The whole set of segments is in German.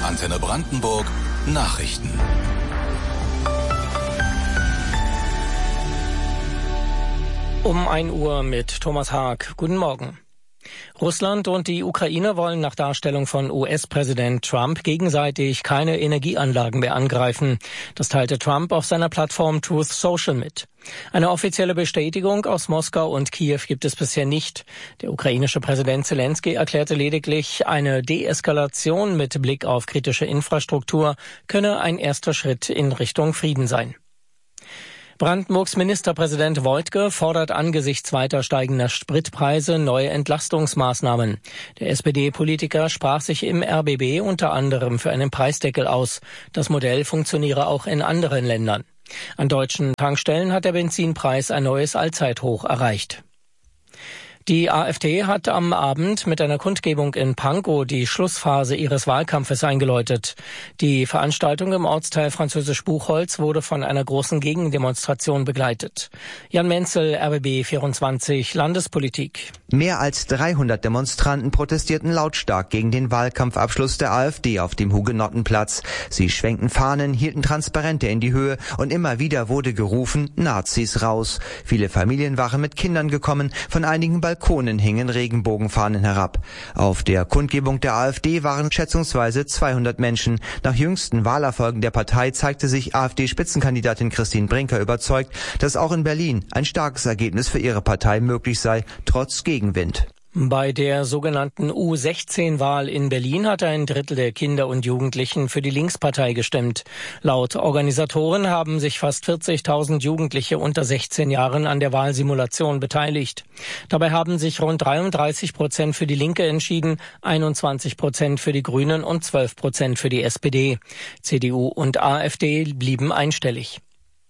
Antenne Brandenburg Nachrichten. Um 1 Uhr mit Thomas Haag. Guten Morgen. Russland und die Ukraine wollen nach Darstellung von US-Präsident Trump gegenseitig keine Energieanlagen mehr angreifen. Das teilte Trump auf seiner Plattform Truth Social mit. Eine offizielle Bestätigung aus Moskau und Kiew gibt es bisher nicht. Der ukrainische Präsident Zelensky erklärte lediglich, eine Deeskalation mit Blick auf kritische Infrastruktur könne ein erster Schritt in Richtung Frieden sein. Brandenburgs Ministerpräsident Woidke fordert angesichts weiter steigender Spritpreise neue Entlastungsmaßnahmen. Der SPD-Politiker sprach sich im RBB unter anderem für einen Preisdeckel aus. Das Modell funktioniere auch in anderen Ländern. An deutschen Tankstellen hat der Benzinpreis ein neues Allzeithoch erreicht. Die AfD hat am Abend mit einer Kundgebung in Pankow die Schlussphase ihres Wahlkampfes eingeläutet. Die Veranstaltung im Ortsteil Französisch-Buchholz wurde von einer großen Gegendemonstration begleitet. Jan Menzel, RBB 24, Landespolitik. Mehr als 300 Demonstranten protestierten lautstark gegen den Wahlkampfabschluss der AfD auf dem Hugenottenplatz. Sie schwenkten Fahnen, hielten Transparente in die Höhe und immer wieder wurde gerufen, Nazis raus. Viele Familien waren mit Kindern gekommen, von einigen Balkonen hingen Regenbogenfahnen herab. Auf der Kundgebung der AfD waren schätzungsweise 200 Menschen. Nach jüngsten Wahlerfolgen der Partei zeigte sich AfD-Spitzenkandidatin Christine Brinker überzeugt, dass auch in Berlin ein starkes Ergebnis für ihre Partei möglich sei, trotz Gegenwind. Bei der sogenannten U16-Wahl in Berlin hat ein Drittel der Kinder und Jugendlichen für die Linkspartei gestimmt. Laut Organisatoren haben sich fast 40.000 Jugendliche unter 16 Jahren an der Wahlsimulation beteiligt. Dabei haben sich rund 33% für die Linke entschieden, 21% für die Grünen und 12% für die SPD. CDU und AfD blieben einstellig.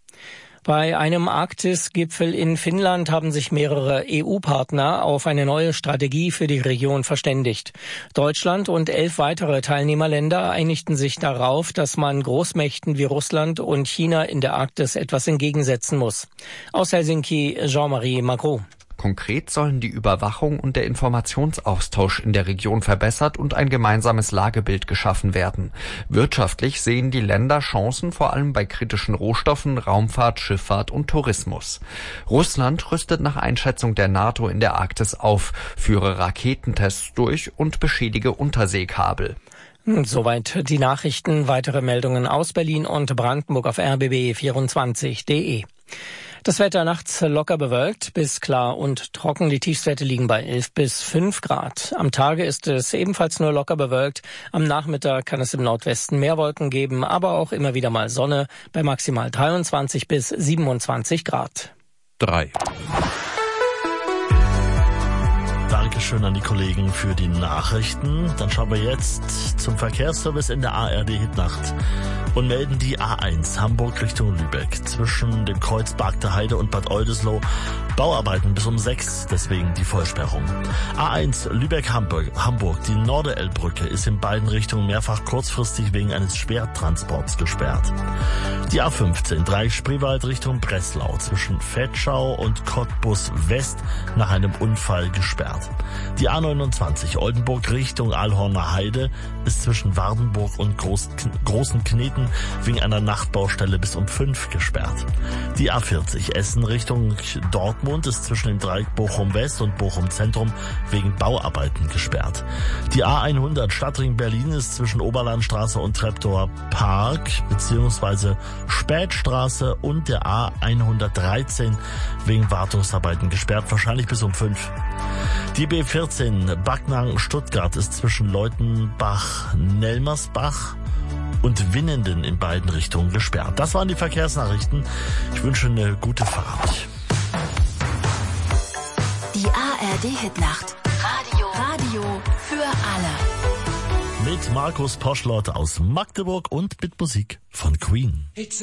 Bei einem Arktis-Gipfel in Finnland haben sich mehrere EU-Partner auf eine neue Strategie für die Region verständigt. Deutschland und 11 weitere Teilnehmerländer einigten sich darauf, dass man Großmächten wie Russland und China in der Arktis etwas entgegensetzen muss. Aus Helsinki, Jean-Marie Magro. Konkret sollen die Überwachung und der Informationsaustausch in der Region verbessert und ein gemeinsames Lagebild geschaffen werden. Wirtschaftlich sehen die Länder Chancen vor allem bei kritischen Rohstoffen, Raumfahrt, Schifffahrt und Tourismus. Russland rüstet nach Einschätzung der NATO in der Arktis auf, führe Raketentests durch und beschädige Unterseekabel. Soweit die Nachrichten. Weitere Meldungen aus Berlin und Brandenburg auf rbb24.de. Das Wetter nachts locker bewölkt bis klar und trocken. Die Tiefstwerte liegen bei 11 bis 5 Grad. Am Tage ist es ebenfalls nur locker bewölkt. Am Nachmittag kann es im Nordwesten mehr Wolken geben, aber auch immer wieder mal Sonne bei maximal 23 bis 27 Grad. 3. Dankeschön an die Kollegen für die Nachrichten. Dann schauen wir jetzt zum Verkehrsservice in der ARD-Hitnacht und melden die A1 Hamburg Richtung Lübeck zwischen dem Kreuz Bargter Heide und Bad Oldesloe. Bauarbeiten bis um 6, deswegen die Vollsperrung. A1 Lübeck-Hamburg, die Norderelbbrücke ist in beiden Richtungen mehrfach kurzfristig wegen eines Schwertransports gesperrt. Die A15 Dreieck-Spreewald Richtung Breslau zwischen Vetschau und Cottbus West nach einem Unfall gesperrt. Die A29 Oldenburg Richtung Alhorner Heide ist zwischen Wardenburg und Großen Kneten wegen einer Nachtbaustelle bis um 5 gesperrt. Die A40 Essen Richtung Dortmund ist zwischen dem Dreieck Bochum West und Bochum Zentrum wegen Bauarbeiten gesperrt. Die A100 Stadtring Berlin ist zwischen Oberlandstraße und Treptower Park bzw. Spätstraße und der A113 wegen Wartungsarbeiten gesperrt, wahrscheinlich bis um 5. Die B14 Backnang-Stuttgart ist zwischen Leutenbach-Nelmersbach und Winnenden in beiden Richtungen gesperrt. Das waren die Verkehrsnachrichten. Ich wünsche eine gute Fahrt. Die ARD-Hitnacht. Radio für alle. Mit Markus Poschlott aus Magdeburg und mit Musik von Queen.